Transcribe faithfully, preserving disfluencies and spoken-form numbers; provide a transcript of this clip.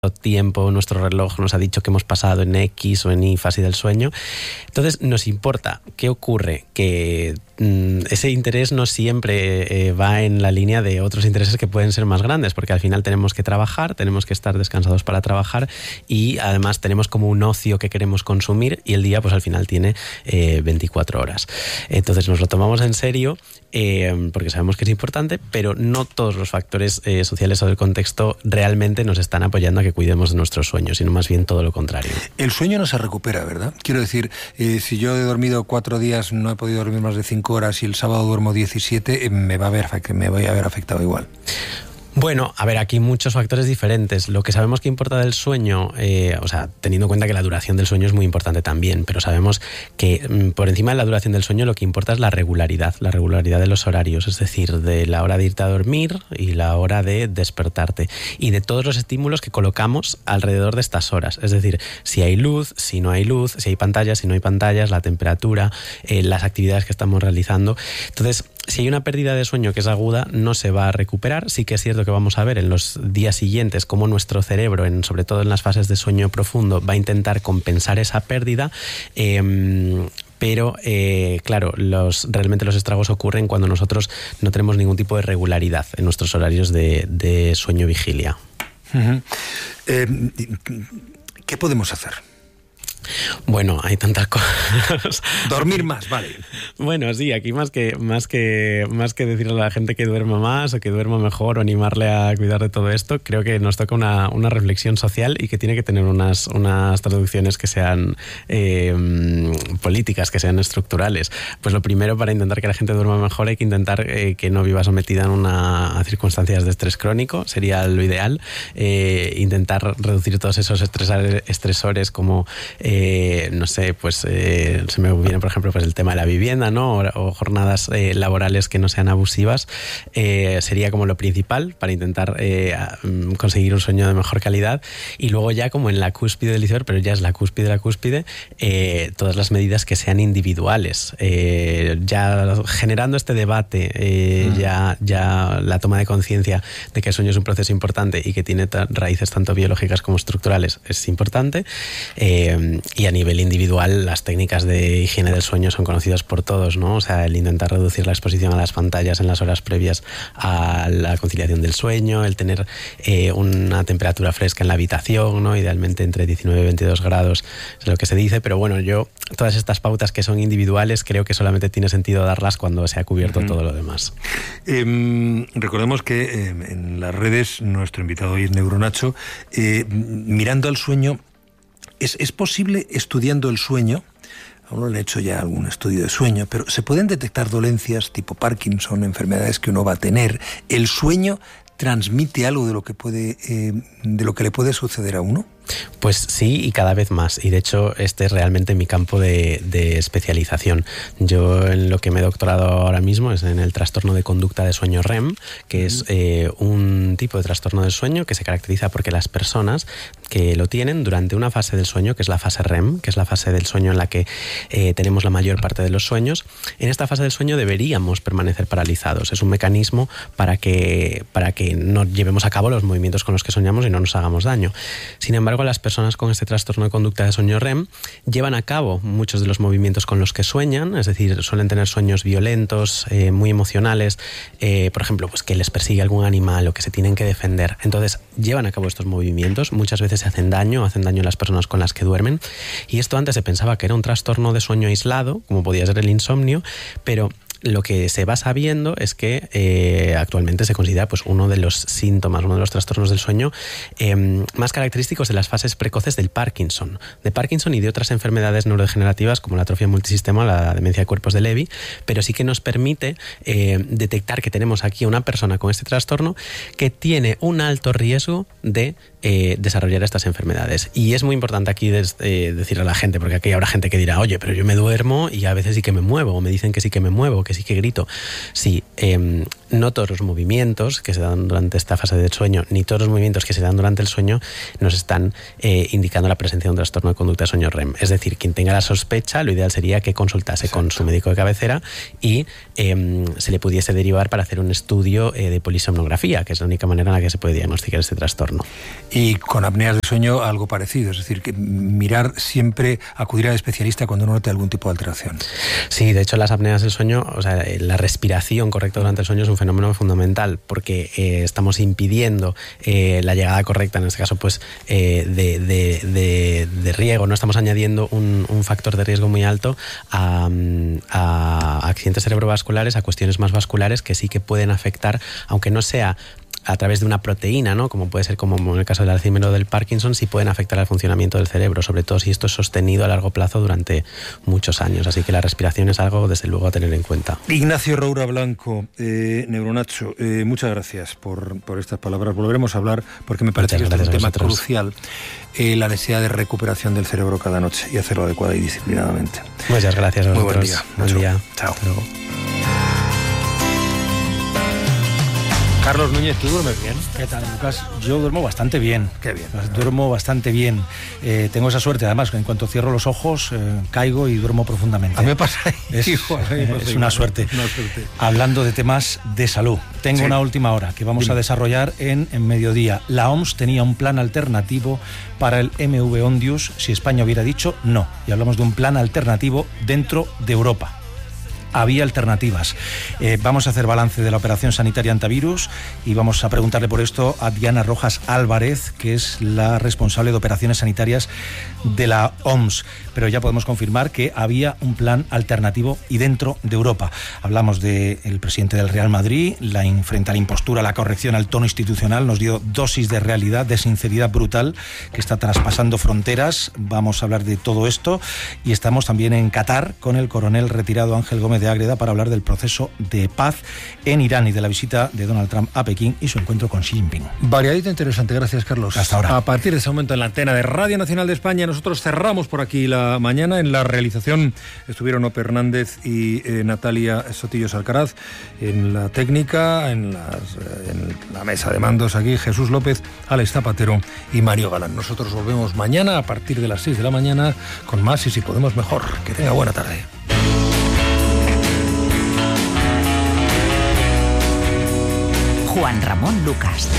tiempo, nuestro reloj nos ha dicho que hemos pasado en X o en Y fase del sueño. Entonces nos importa. ¿Qué ocurre? Que mmm, ese interés no siempre eh, va en la línea de otros intereses que pueden ser más grandes, porque al final tenemos que trabajar, tenemos que estar descansados para trabajar y además tenemos como un ocio que queremos consumir y el día pues al final tiene eh, veinticuatro horas. Entonces nos lo tomamos en serio eh, porque sabemos que es importante, pero no todos los factores eh, sociales o del contexto realmente nos están apoyando a que cuidemos de nuestros sueños, sino más bien todo lo contrario. El sueño no se recupera, ¿verdad? Quiero decir, eh, si yo he dormido cuatro días, no he podido dormir más de cinco horas y el sábado duermo diecisiete, eh, me va a ver, me voy a ver afectado igual. Bueno, a ver, aquí muchos factores diferentes. Lo que sabemos que importa del sueño, eh, o sea, teniendo en cuenta que la duración del sueño es muy importante también, pero sabemos que mm, por encima de la duración del sueño lo que importa es la regularidad, la regularidad de los horarios, es decir, de la hora de irte a dormir y la hora de despertarte y de todos los estímulos que colocamos alrededor de estas horas, es decir, si hay luz, si no hay luz, si hay pantallas, si no hay pantallas, la temperatura, eh, las actividades que estamos realizando. Entonces, si hay una pérdida de sueño que es aguda, no se va a recuperar. Sí que es cierto que vamos a ver en los días siguientes cómo nuestro cerebro, en, sobre todo en las fases de sueño profundo, va a intentar compensar esa pérdida. Eh, pero, eh, claro, los, realmente los estragos ocurren cuando nosotros no tenemos ningún tipo de regularidad en nuestros horarios de, de sueño-vigilia. Uh-huh. Eh, ¿Qué podemos hacer? Bueno, hay tantas cosas. Dormir más, vale. Bueno, sí, aquí más que, más que, más que decirle a la gente que duerma más o que duerma mejor o animarle a cuidar de todo esto, creo que nos toca una, una reflexión social y que tiene que tener unas, unas traducciones que sean eh, políticas, que sean estructurales. Pues lo primero, para intentar que la gente duerma mejor, hay que intentar eh, que no viva sometida en una, a circunstancias de estrés crónico, sería lo ideal. Eh, intentar reducir todos esos estresores, estresores como Eh, no sé, pues eh, se me viene por ejemplo pues el tema de la vivienda, ¿no? O, o jornadas eh, laborales que no sean abusivas. Eh, sería como lo principal para intentar eh, conseguir un sueño de mejor calidad. Y luego ya como en la cúspide del iceberg, pero ya es la cúspide de la cúspide, eh, todas las medidas que sean individuales. Eh, ya generando este debate, eh, mm. ya, ya la toma de conciencia de que el sueño es un proceso importante y que tiene ta- raíces tanto biológicas como estructurales es importante. Eh, Y a nivel individual, las técnicas de higiene del sueño son conocidas por todos, ¿no? O sea, el intentar reducir la exposición a las pantallas en las horas previas a la conciliación del sueño, el tener eh, una temperatura fresca en la habitación, ¿no? Idealmente entre diecinueve y veintidós grados, es lo que se dice, pero bueno, yo todas estas pautas que son individuales creo que solamente tiene sentido darlas cuando se ha cubierto uh-huh. todo lo demás. Eh, recordemos que eh, en las redes, nuestro invitado hoy es Neuronacho, eh, mirando al sueño, ¿Es, ¿Es posible, estudiando el sueño, aún no le he hecho ya algún estudio de sueño, pero se pueden detectar dolencias tipo Parkinson, enfermedades que uno va a tener? ¿El sueño transmite algo de lo que puede, eh, de lo que le puede suceder a uno? Pues sí, y cada vez más. Y de hecho, este es realmente mi campo de, de especialización. Yo en lo que me he doctorado ahora mismo es en el trastorno de conducta de sueño R E M, que es eh, un tipo de trastorno del sueño que se caracteriza porque las personas que lo tienen durante una fase del sueño, que es la fase R E M, que es la fase del sueño en la que eh, tenemos la mayor parte de los sueños, en esta fase del sueño deberíamos permanecer paralizados. Es un mecanismo para que, para que no llevemos a cabo los movimientos con los que soñamos y no nos hagamos daño. Sin embargo, las personas con este trastorno de conducta de sueño R E M llevan a cabo muchos de los movimientos con los que sueñan, es decir, suelen tener sueños violentos, eh, muy emocionales, eh, por ejemplo, pues que les persigue algún animal o que se tienen que defender. Entonces, llevan a cabo estos movimientos, muchas veces se hacen daño, hacen daño a las personas con las que duermen, y esto antes se pensaba que era un trastorno de sueño aislado, como podía ser el insomnio, pero lo que se va sabiendo es que eh, actualmente se considera pues, uno de los síntomas, uno de los trastornos del sueño eh, más característicos de las fases precoces del Parkinson, de Parkinson y de otras enfermedades neurodegenerativas como la atrofia multisistema o la demencia de cuerpos de Levy, pero sí que nos permite eh, detectar que tenemos aquí una persona con este trastorno que tiene un alto riesgo de eh, desarrollar estas enfermedades. Y es muy importante aquí des, eh, decirle a la gente, porque aquí habrá gente que dirá, oye, pero yo me duermo y a veces sí que me muevo, o me dicen que sí que me muevo, que sí que grito. Sí, eh, no todos los movimientos que se dan durante esta fase del sueño, ni todos los movimientos que se dan durante el sueño nos están eh, indicando la presencia de un trastorno de conducta de sueño R E M. Es decir, quien tenga la sospecha, lo ideal sería que consultase Exacto. con su médico de cabecera y eh, se le pudiese derivar para hacer un estudio eh, de polisomnografía, que es la única manera en la que se puede diagnosticar este trastorno. Y con apneas de sueño algo parecido, es decir, que mirar siempre, acudir al especialista cuando uno note algún tipo de alteración. Sí, de hecho las apneas del sueño, o sea, la respiración correcta durante el sueño es un fenómeno fundamental porque eh, estamos impidiendo eh, la llegada correcta, en este caso pues eh, de, de, de, de riego, no estamos añadiendo un, un factor de riesgo muy alto a, a accidentes cerebrovasculares, a cuestiones más vasculares que sí que pueden afectar, aunque no sea a través de una proteína, ¿no? Como puede ser como en el caso del Alzheimer o del Parkinson, sí pueden afectar al funcionamiento del cerebro, sobre todo si esto es sostenido a largo plazo durante muchos años. Así que la respiración es algo, desde luego, a tener en cuenta. Ignacio Roura Blanco, eh, Neuronacho, eh, muchas gracias por, por estas palabras. Volveremos a hablar porque me parece muchas que este es un tema vosotros. crucial, eh, la necesidad de recuperación del cerebro cada noche y hacerlo adecuada y disciplinadamente. Muchas gracias a vosotros. Muy buen día. Buen día. Chao. Hasta luego. Carlos Núñez, ¿tú duermes bien? ¿Qué tal, Lucas? Yo duermo bastante bien. Qué bien. Duermo bastante bien. Eh, tengo esa suerte, además, que en cuanto cierro los ojos, eh, caigo y duermo profundamente. A mí me pasa Es, hijo, a mí me pasa es una, suerte. una suerte. Hablando de temas de salud, tengo sí. una última hora que vamos Dime. a desarrollar en, en mediodía. La O M S tenía un plan alternativo para el M V Ondius si España hubiera dicho no. Y hablamos de un plan alternativo dentro de Europa. Había alternativas. Eh, vamos a hacer balance de la operación sanitaria antivirus y vamos a preguntarle por esto a Diana Rojas Álvarez, que es la responsable de operaciones sanitarias de la O M S. Pero ya podemos confirmar que había un plan alternativo y dentro de Europa. Hablamos del presidente del Real Madrid, la frente a la impostura, la corrección al tono institucional, nos dio dosis de realidad, de sinceridad brutal, que está traspasando fronteras. Vamos a hablar de todo esto y estamos también en Qatar con el coronel retirado Ángel Gómez de Ágreda para hablar del proceso de paz en Irán y de la visita de Donald Trump a Pekín y su encuentro con Xi Jinping. Variadito interesante, gracias Carlos. Hasta ahora. A partir de ese momento en la antena de Radio Nacional de España, nosotros cerramos por aquí la mañana. En la realización estuvieron Ope Hernández y eh, Natalia Sotillos Alcaraz. En la técnica, en, las, eh, en la mesa de mandos aquí, Jesús López, Alex Zapatero y Mario Galán. Nosotros volvemos mañana a partir de las seis de la mañana con más y si podemos mejor. Que tenga buena tarde. Juan Ramón Lucas.